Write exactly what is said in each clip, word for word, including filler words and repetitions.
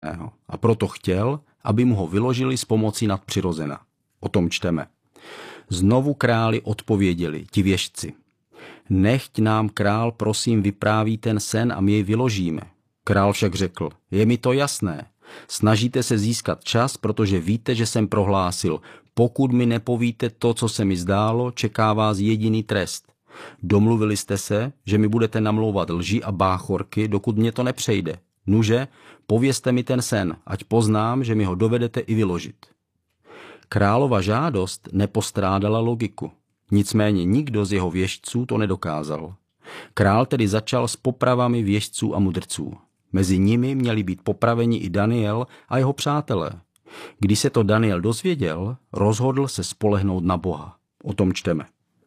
a proto chtěl, aby mu ho vyložili s pomocí nadpřirozena. O tom čteme. Znovu králi odpověděli, ti věštci. Nechť nám král prosím vypráví ten sen a my jej vyložíme. Král však řekl, je mi to jasné. Snažíte se získat čas, protože víte, že jsem prohlásil, pokud mi nepovíte to, co se mi zdálo, čeká vás jediný trest. Domluvili jste se, že mi budete namlouvat lži a báchorky, dokud mě to nepřejde. Nuže, povězte mi ten sen, ať poznám, že mi ho dovedete i vyložit. Králova žádost nepostrádala logiku. Nicméně nikdo z jeho věštců to nedokázal. Král tedy začal s popravami věštců a mudrců. Mezi nimi měli být popraveni i Daniel a jeho přátelé. Když se to Daniel dozvěděl, rozhodl se spolehnout na Boha. O tom čteme.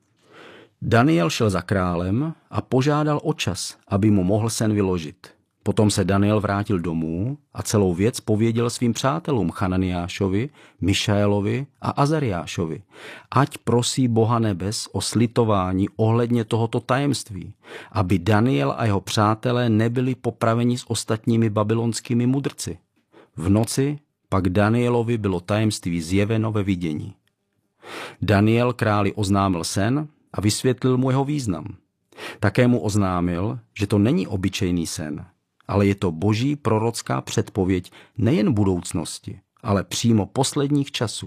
Daniel šel za králem a požádal o čas, aby mu mohl sen vyložit. Potom se Daniel vrátil domů a celou věc pověděl svým přátelům Chananiášovi, Mišaelovi a Azariášovi. Ať prosí Boha nebes o slitování ohledně tohoto tajemství, aby Daniel a jeho přátelé nebyli popraveni s ostatními babylonskými mudrci. V noci pak Danielovi bylo tajemství zjeveno ve vidění. Daniel králi oznámil sen a vysvětlil mu jeho význam. Také mu oznámil, že to není obyčejný sen, ale je to boží prorocká předpověď nejen budoucnosti, ale přímo posledních časů.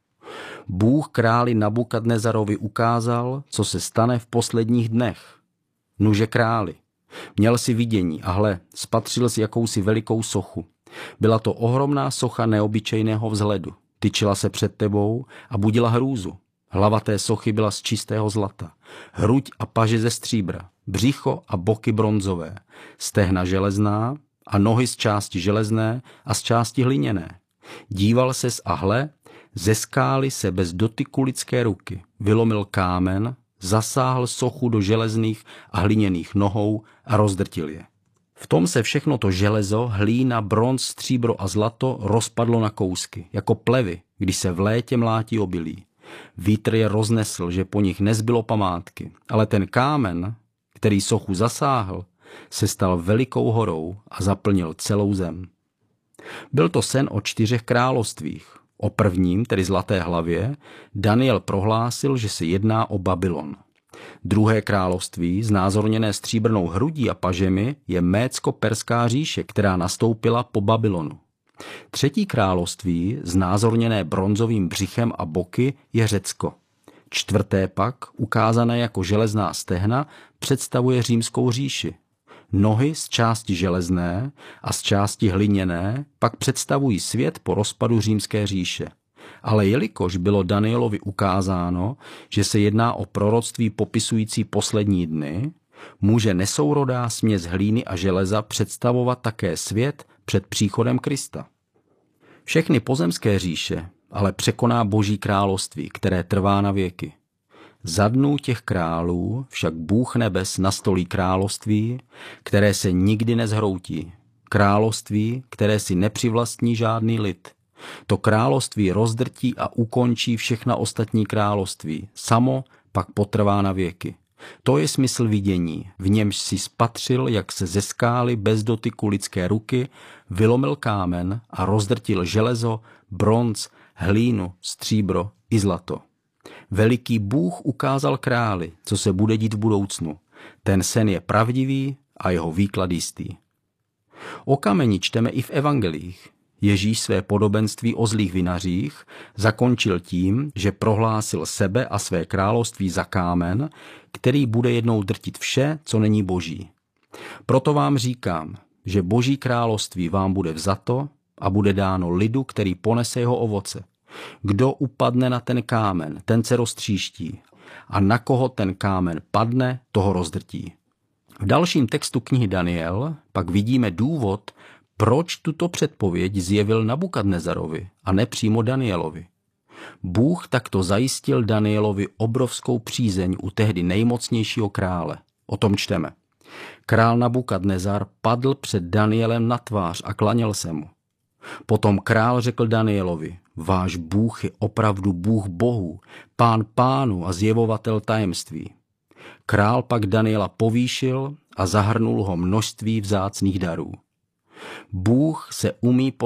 Bůh králi Nabukadnezarovi ukázal, co se stane v posledních dnech. Nuže králi, měl si vidění a hle, spatřil si jakousi velikou sochu. Byla to ohromná socha neobyčejného vzhledu. Tyčila se před tebou a budila hrůzu. Hlava té sochy byla z čistého zlata, hruď a paže ze stříbra, břicho a boky bronzové, stehna železná a nohy z části železné a z části hliněné. Díval ses a hle, ze skály se bez dotyku lidské ruky vylomil kámen, zasáhl sochu do železných a hliněných nohou a rozdrtil je. V tom se všechno to železo, hlína, bronz, stříbro a zlato rozpadlo na kousky, jako plevy, když se v létě mlátí obilí. Vítr je roznesl, že po nich nezbylo památky, ale ten kámen, který sochu zasáhl, se stal velikou horou a zaplnil celou zem. Byl to sen o čtyřech královstvích. O prvním, tedy Zlaté hlavě, Daniel prohlásil, že se jedná o Babylon. Druhé království, znázorněné stříbrnou hrudí a pažemi, je Mécko-perská říše, která nastoupila po Babylonu. Třetí království, znázorněné bronzovým břichem a boky, je Řecko. Čtvrté pak, ukázané jako železná stehna, představuje římskou říši. Nohy z části železné a z části hliněné pak představují svět po rozpadu římské říše. Ale jelikož bylo Danielovi ukázáno, že se jedná o proroctví popisující poslední dny, může nesourodá směs hlíny a železa představovat také svět před příchodem Krista. Všechny pozemské říše ale překoná Boží království, které trvá na věky. Za dnů těch králů však Bůh nebes nastolí království, které se nikdy nezhroutí. Království, které si nepřivlastní žádný lid. To království rozdrtí a ukončí všechna ostatní království. Samo pak potrvá na věky. To je smysl vidění, v němž si spatřil, jak se ze skály bez dotyku lidské ruky vylomil kámen a rozdrtil železo, bronz, hlínu, stříbro i zlato. Veliký Bůh ukázal králi, co se bude dít v budoucnu. Ten sen je pravdivý a jeho výklad jistý. O kameni čteme i v evangelích. Ježíš své podobenství o zlých vinařích zakončil tím, že prohlásil sebe a své království za kámen, který bude jednou drtit vše, co není boží. Proto vám říkám, že Boží království vám bude vzato a bude dáno lidu, který ponese jeho ovoce. Kdo upadne na ten kámen, ten se roztříští, a na koho ten kámen padne, toho rozdrtí. V dalším textu knihy Daniel pak vidíme důvod, proč tuto předpověď zjevil Nabukadnezarovi a ne přímo Danielovi. Bůh takto zajistil Danielovi obrovskou přízeň u tehdy nejmocnějšího krále. O tom čteme. Král Nabukadnezar padl před Danielem na tvář a klaněl se mu. Potom král řekl Danielovi, váš Bůh je opravdu Bůh bohů, pán pánů a zjevovatel tajemství. Král pak Daniela povýšil a zahrnul ho množství vzácných darů. Bůh se umí